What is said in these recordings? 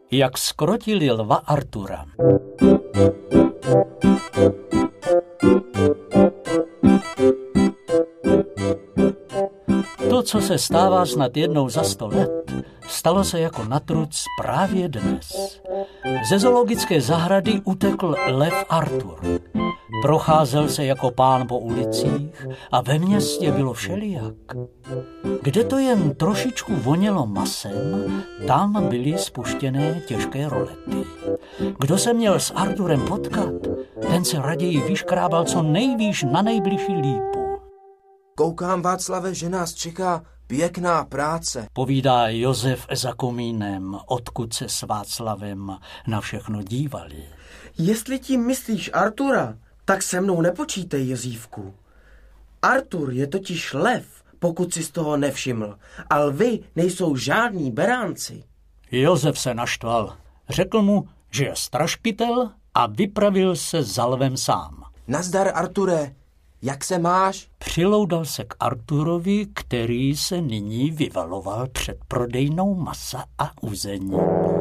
jak skrotili lva Artura. To, co se stává snad jednou za 100 let, stalo se jako na truc právě dnes. Ze zoologické zahrady utekl lev Artur. Procházel se jako pán po ulicích a ve městě bylo všelijak. Kde to jen trošičku vonělo masem, tam byly spuštěné těžké rolety. Kdo se měl s Arturem potkat, ten se raději vyškrábal co nejvýš na nejbližší lípu. Koukám, Václave, že nás čeká pěkná práce, povídá Josef za komínem, odkud se s Václavem na všechno dívali. Jestli tím myslíš Artura, tak se mnou nepočítej, Jozívku. Artur je totiž lev, pokud si z toho nevšiml, a lvy nejsou žádní beránci. Josef se naštval. Řekl mu, že je strašpitel a vypravil se za lvem sám. Nazdar, Arture, jak se máš? Přiloudal se k Arturovi, který se nyní vyvaloval před prodejnou masa a uzení.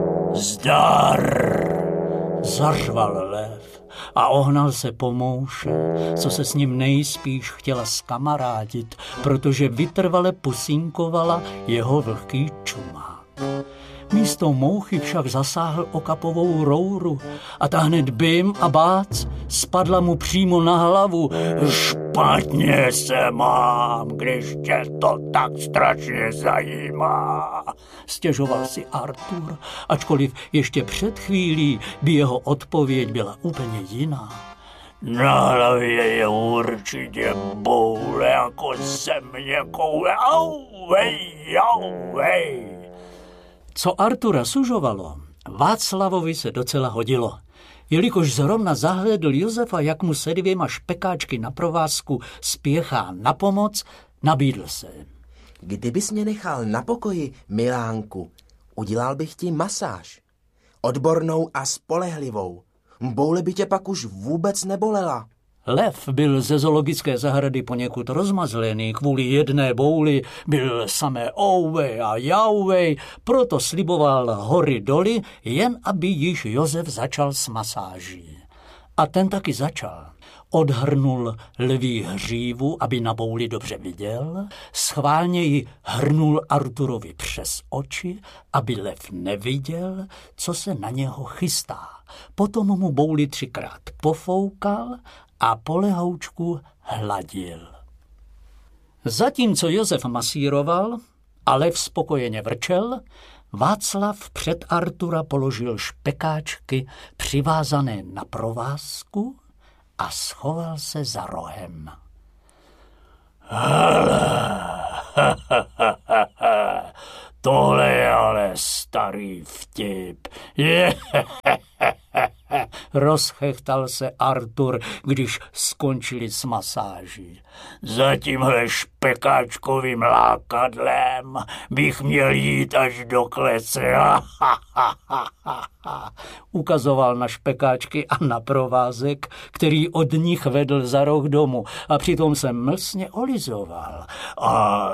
Zdar! Zařval lev a ohnal se po mouše, co se s ním nejspíš chtěla zkamarádit, protože vytrvale pusínkovala jeho vlhký čumák. Místo mouchy však zasáhl okapovou rouru a ta hned bim a bác spadla mu přímo na hlavu. Špatně se mám, když tě to tak strašně zajímá, stěžoval si Artur, ačkoliv ještě před chvílí by jeho odpověď byla úplně jiná. Na hlavě je určitě boule jako země koule. Auvej, auvej. Co Artura sužovalo, Václavovi se docela hodilo. Jelikož zrovna zahlédl Josefa, jak mu se 2 špekáčky na provázku spěchá na pomoc, nabídl se. Kdybys mě nechal na pokoji, Milánku, udělal bych ti masáž. Odbornou a spolehlivou. Boule by tě pak už vůbec nebolela. Lev byl ze zoologické zahrady poněkud rozmazlený, kvůli jedné bouli byl samé ouvej a jauvej, proto sliboval hory doly, jen aby již Josef začal s masáží. A ten taky začal. Odhrnul lví hřívu, aby na bouli dobře viděl, schválně ji hrnul Arturovi přes oči, aby lev neviděl, co se na něho chystá. Potom mu bouli 3krát pofoukal a po lehoučku hladil. Zatímco Josef masíroval a lev spokojeně vrčel, Václav před Artura položil špekáčky přivázané na provázku a schoval se za rohem. Tohle je ale starý vtip. Rozchechtal se Artur, když skončili s masáží. Za tímhle špekáčkovým lákadlem bych měl jít až do klece. Ukazoval na špekáčky a na provázek, který od nich vedl za roh domu a přitom se mlsně olizoval. A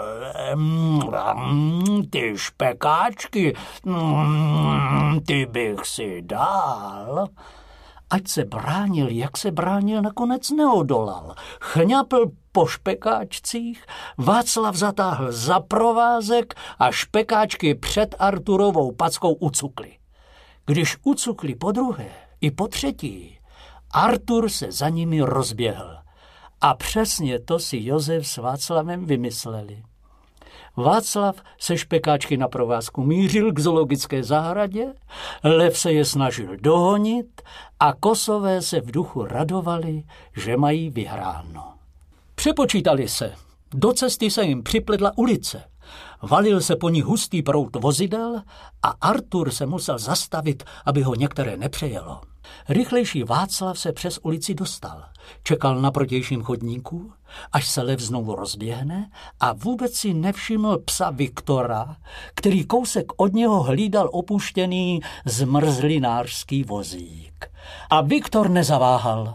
ty špekáčky, ty bych si dal. Ať se bránil, jak se bránil, nakonec neodolal. Chňapl po špekáčcích, Václav zatáhl za provázek a špekáčky před Arturovou packou ucukli. Když ucukli po druhé i po třetí, Artur se za nimi rozběhl. A přesně to si Josef s Václavem vymysleli. Václav se špekáčky na provázku mířil k zoologické zahradě, lev se je snažil dohonit a kosové se v duchu radovali, že mají vyhráno. Přepočítali se. Do cesty se jim připledla ulice. Valil se po ní hustý proud vozidel a Artur se musel zastavit, aby ho některé nepřejelo. Rychlejší Václav se přes ulici dostal. Čekal na protějším chodníku, až se lev znovu rozběhne a vůbec si nevšiml psa Viktora, který kousek od něho hlídal opuštěný zmrzlinářský vozík. A Viktor nezaváhal.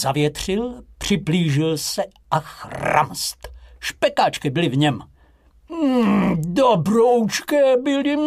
Zavětřil, připlížil se a chramst. Špekáčky byly v něm. Dobroučké byli,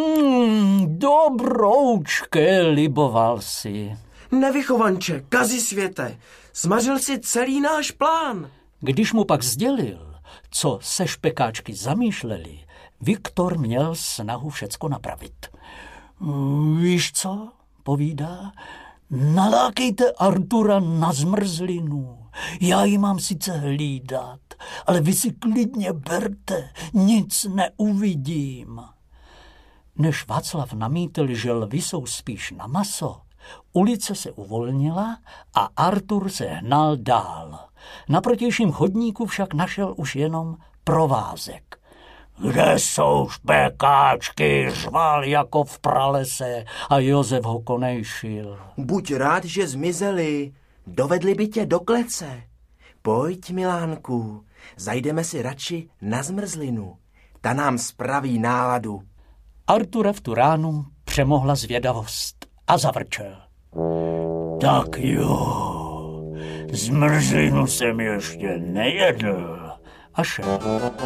dobroučké, liboval si. Nevychovanče, kazisvěte, zmařil si celý náš plán. Když mu pak sdělil, co se špekáčky zamýšleli, Viktor měl snahu všecko napravit. Víš co, povídá, nalákejte Artura na zmrzlinu. Já ji mám sice hlídat, ale vy si klidně berte, nic neuvidím. Než Václav namítl, že lvi jsou spíš na maso, ulice se uvolnila a Artur se hnal dál. Na protějším chodníku však našel už jenom provázek. Kde jsou špekáčky, řval jako v pralese a Josef ho konejšil. Buď rád, že zmizeli, dovedli by tě do klece. Pojď, Milánku, zajdeme si radši na zmrzlinu. Ta nám spraví náladu. Artura v tu ránu přemohla zvědavost a zavrčel. Tak jo, zmrzlinu jsem ještě nejedl. A šel.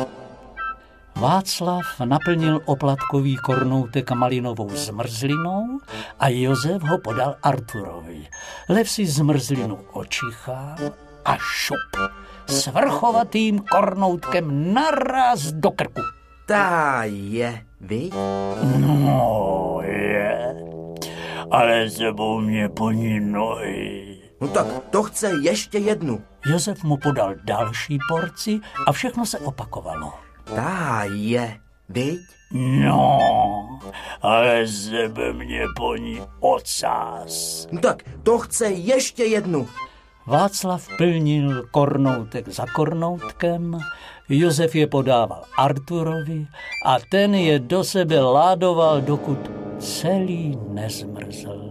Václav naplnil oplatkový kornoutek malinovou zmrzlinou a Josef ho podal Arturovi. Lev si zmrzlinu očichal a šup. Svrchovatým kornoutkem naraz do krku. Tá je, viď? No je, ale sebou mě poní nohy. No tak to chce ještě jednu. Josef mu podal další porci a všechno se opakovalo. Tá je, viď? No, ale sebe mě poní ocas. No tak to chce ještě jednu. Václav plnil kornoutek za kornoutkem, Josef je podával Arturovi a ten je do sebe ládoval, dokud celý nezmrzl.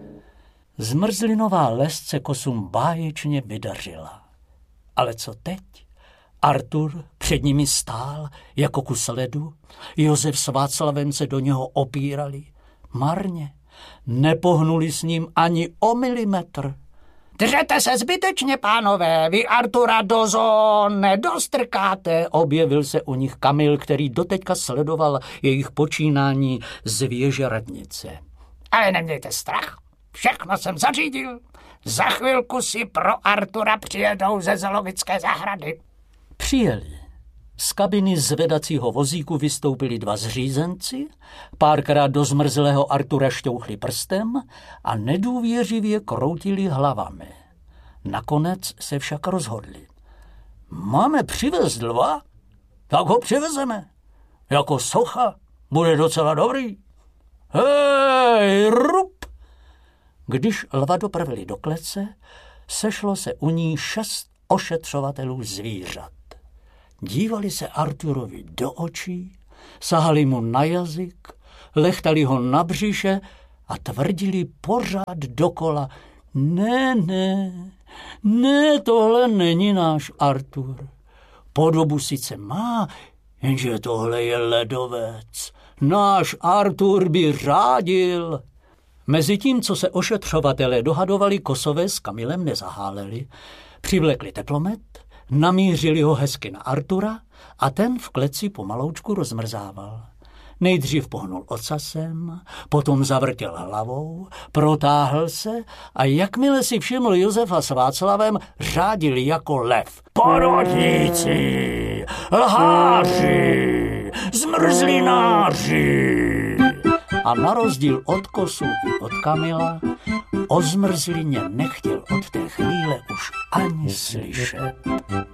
Zmrzlinová lest se kosům báječně vydařila. Ale co teď? Artur před nimi stál jako kus ledu, Josef s Václavem se do něho opírali. Marně, nepohnuli s ním ani o milimetr. Držete se zbytečně, pánové, vy Artura do zón nedostrkáte, objevil se u nich Kamil, který doteďka sledoval jejich počínání z věže radnice. Ale nemějte strach, všechno jsem zařídil. Za chvilku si pro Artura přijedou ze zoologické zahrady. Přijeli. Z kabiny zvedacího vozíku vystoupili dva zřízenci, párkrát do zmrzlého Artura šťouchli prstem a nedůvěřivě kroutili hlavami. Nakonec se však rozhodli. Máme přivést lva? Tak ho přivezeme. Jako socha bude docela dobrý. Hej, rup! Když lva dopravili do klece, sešlo se u ní 6 ošetřovatelů zvířat. Dívali se Arturovi do očí, sahali mu na jazyk, lechtali ho na břiše a tvrdili pořád dokola: Ne, tohle není náš Artur. Podobu sice má, jenže tohle je ledovec. Náš Artur by řádil. Mezitím, co se ošetřovatelé dohadovali, Kosové s Kamilem nezaháleli. Přivlekli teplomet, namířili ho hezky na Artura a ten v kleci pomaloučku rozmrzával. Nejdřív pohnul ocasem, potom zavrtěl hlavou, protáhl se a jakmile si všiml Josefa s Václavem, řádil jako lev. Podvodníci, lháři, zmrzlináři! A na rozdíl od Kosů i od Kamila, o zmrzlině nechtěl od té chvíle už ani slyšet.